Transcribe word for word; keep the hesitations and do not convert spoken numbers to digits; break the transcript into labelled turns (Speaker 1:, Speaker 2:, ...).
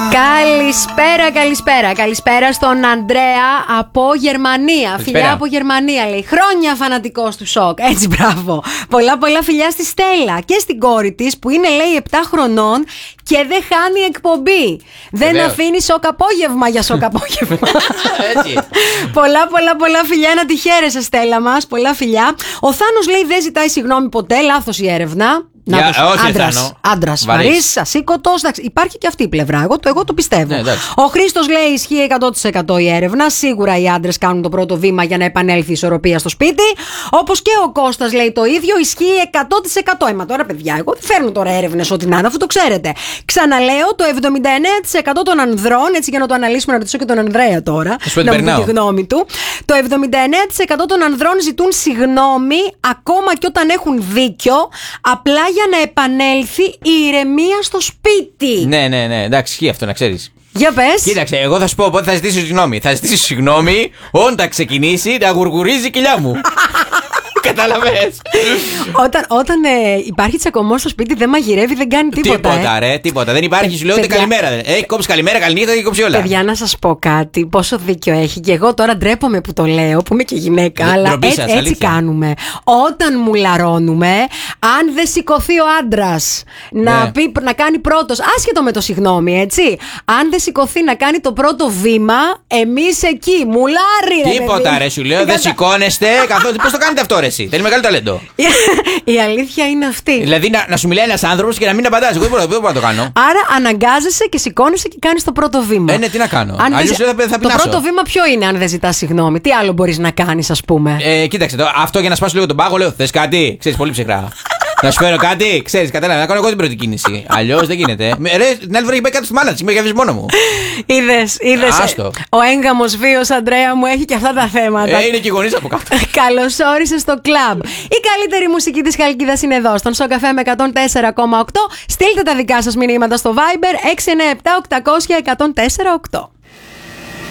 Speaker 1: Καλησπέρα, καλησπέρα. Καλησπέρα στον Ανδρέα από Γερμανία.
Speaker 2: Καλησπέρα.
Speaker 1: Φιλιά από Γερμανία, λέει. Χρόνια φανατικός του σοκ. Έτσι, μπράβο. Πολλά, πολλά φιλιά στη Στέλλα και στην κόρη της που είναι, λέει, επτά χρονών και δεν χάνει εκπομπή. Δεν
Speaker 2: Βεβαίως.
Speaker 1: αφήνει σοκ απόγευμα για σοκ απόγευμα.
Speaker 2: Έτσι.
Speaker 1: Πολλά, πολλά, πολλά φιλιά. Να τη χαίρεσαι, Στέλλα μας. Πολλά φιλιά. Ο Θάνος, λέει, δεν ζητάει συγγνώμη ποτέ. Λάθος η έρευνα.
Speaker 2: Για- όχι, Θάνο.
Speaker 1: Άντρας,
Speaker 2: Βαρύς.
Speaker 1: βαρύς, ασήκωτος. Υπάρχει και αυτή η πλευρά. Εγώ το, εγώ το πιστεύω.
Speaker 2: Ναι, εντάξει.
Speaker 1: Ο Χρήστος, λέει, ισχύει εκατό τοις εκατό η έρευνα. Σίγουρα οι άντρες κάνουν το πρώτο βήμα για να επανέλθει η ισορροπία στο σπίτι. Όπως και ο Κώστας, λέει, το ίδιο. Ισχύει εκατό τοις εκατό. Έμα τώρα, παιδιά, εγώ δεν φέρνω τώρα έρευνες ό,τι να είναι, αφού το ξέρετε. Ξαναλέω, το εβδομήντα εννέα τοις εκατό των ανδρών, έτσι για να το αναλύσουμε, να ρωτήσω και τον Ανδρέα τώρα.
Speaker 2: σου
Speaker 1: Να μου πει
Speaker 2: περνάω.
Speaker 1: τη γνώμη του. Το εβδομήντα εννέα τοις εκατό των ανδρών ζητούν συγγνώμη ακόμα και όταν έχουν δίκιο, απλά για να επανέλθει η ηρεμία στο σπίτι.
Speaker 2: Ναι, ναι, ναι, εντάξει, ισχύει αυτό να ξέρεις.
Speaker 1: Για πες.
Speaker 2: Κοίταξε, εγώ θα σου πω πότε θα ζητήσω συγγνώμη. Θα ζητήσω συγγνώμη όταν ξεκινήσει να γουργουρίζει η κοιλιά μου. Κατάλαβες.
Speaker 1: Όταν, όταν ε, υπάρχει τσακωμό στο σπίτι, δεν μαγειρεύει, δεν κάνει τίποτα.
Speaker 2: Τίποτα,
Speaker 1: ε.
Speaker 2: ρε, τίποτα. Δεν υπάρχει, σου λέω ούτε
Speaker 1: παιδιά-
Speaker 2: καλημέρα. δεν- Έχει κόψει καλημέρα, καληνύχτα, έχει κόψει όλα.
Speaker 1: Παιδιά, να σας πω κάτι. Πόσο δίκιο έχει. Και εγώ τώρα ντρέπομαι που το λέω, που είμαι και γυναίκα.
Speaker 2: Ε,
Speaker 1: αλλά
Speaker 2: ντροπή
Speaker 1: έτσι,
Speaker 2: σας,
Speaker 1: έτσι
Speaker 2: αλήθεια.
Speaker 1: κάνουμε. Όταν μουλαρώνουμε, αν δεν σηκωθεί ο άντρας να,
Speaker 2: Ναι.
Speaker 1: πει, να κάνει πρώτος, άσχετο με το συγγνώμη, έτσι. Αν δεν σηκωθεί να κάνει το πρώτο βήμα, εμείς εκεί. Μουλάρι, ρε.
Speaker 2: Τίποτα,
Speaker 1: παιδί.
Speaker 2: ρε, σου λέω. Δεν
Speaker 1: Κατα-
Speaker 2: σηκώνεστε καθόλου. Πώς το κάνετε αυτό, ρε, εσύ. Θέλει μεγάλο ταλέντο.
Speaker 1: Η αλήθεια είναι αυτή.
Speaker 2: Δηλαδή να, να σου μιλάει ένας άνθρωπος και να μην απαντάς. Εγώ δεν μπορώ, δεν μπορώ να το κάνω.
Speaker 1: Άρα αναγκάζεσαι και σηκώνεσαι και κάνεις το πρώτο βήμα.
Speaker 2: Ε, ναι, τι να κάνω.
Speaker 1: Αν δεν
Speaker 2: Αλλιώς
Speaker 1: ζη-
Speaker 2: δεν θα- θα
Speaker 1: Το
Speaker 2: πεινάσω.
Speaker 1: πρώτο βήμα ποιο είναι, αν δεν ζητάς συγγνώμη? Τι άλλο μπορείς να κάνεις, ας πούμε?
Speaker 2: Ε, κοίταξε, το, αυτό για να σπάσω λίγο τον πάγο, λέω: θες κάτι, ξέρεις, πολύ ψυχρά. Να σου φέρω κάτι, ξέρεις, κατάλαβα, να κάνω εγώ την πρώτη κίνηση. Αλλιώς δεν γίνεται. Με- Ρε, την άλλη φορά είχε πάει κάτω στη μάνα της, είμαι για μόνο μου.
Speaker 1: Είδες, είδες.
Speaker 2: Άστο.
Speaker 1: Ο έγκαμος βίος, Αντρέα μου, έχει και αυτά τα θέματα.
Speaker 2: Ε, είναι και οι γονείς από κάτω.
Speaker 1: Καλώς όρισες στο κλαμπ. Η καλύτερη μουσική της Χαλκίδας είναι εδώ, στον Σοκαφέ με εκατόν τέσσερα κόμμα οκτώ. Στείλτε τα δικά σας μηνύματα στο Viber έξι εννιά επτά οκτακόσια εκατόν τέσσερα οκτώ.